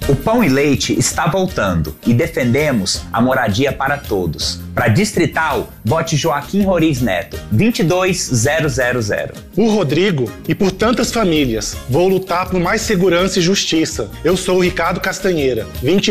O Pão e Leite está voltando e defendemos a moradia para todos. Para Distrital, vote Joaquim Roriz Neto, 22000. Por Rodrigo e por tantas famílias, vou lutar por mais segurança e justiça. Eu sou o Ricardo Castanheira,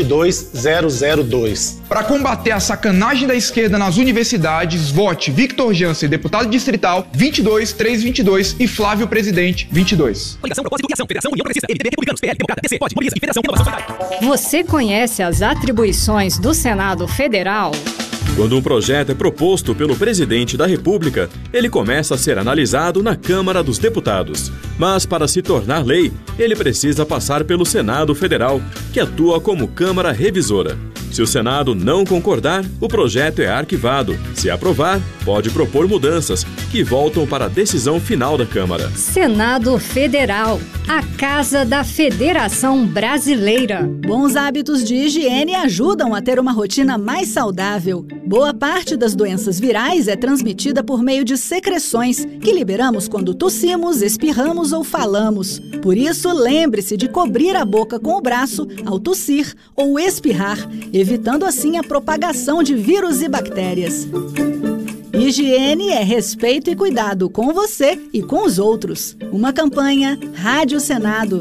22002. Para combater a sacanagem da esquerda nas universidades, vote Victor Jansen, deputado distrital, 22322 e Flávio Presidente, 22. Coligação, Propósito, Filiação, Federação, União Progressista, MDB, Republicanos, PL, Democrata, DC, POD, Mobiliza e Federação Inovação Solidária. Você conhece as atribuições do Senado Federal? Quando um projeto é proposto pelo presidente da República, ele começa a ser analisado na Câmara dos Deputados. Mas, para se tornar lei, ele precisa passar pelo Senado Federal, que atua como Câmara Revisora. Se o Senado não concordar, o projeto é arquivado. Se aprovar, pode propor mudanças, que voltam para a decisão final da Câmara. Senado Federal, a Casa da Federação Brasileira. Bons hábitos de higiene ajudam a ter uma rotina mais saudável. Boa parte das doenças virais é transmitida por meio de secreções que liberamos quando tossimos, espirramos ou falamos. Por isso, lembre-se de cobrir a boca com o braço ao tossir ou espirrar, evitando assim a propagação de vírus e bactérias. Higiene é respeito e cuidado com você e com os outros. Uma campanha Rádio Senado.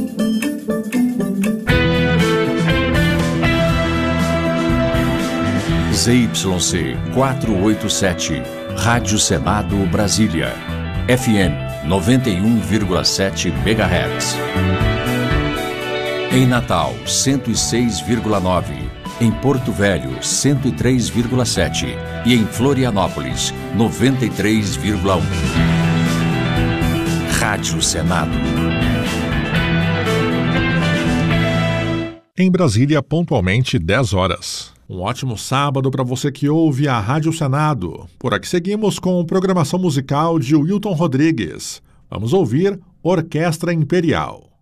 ZYC 487, Rádio Senado Brasília, FM 91,7 MHz. Em Natal, 106,9. Em Porto Velho, 103,7. E em Florianópolis, 93,1. Rádio Senado. Em Brasília, pontualmente 10 horas. Um ótimo sábado para você que ouve a Rádio Senado. Por aqui seguimos com programação musical de Wilton Rodrigues. Vamos ouvir Orquestra Imperial.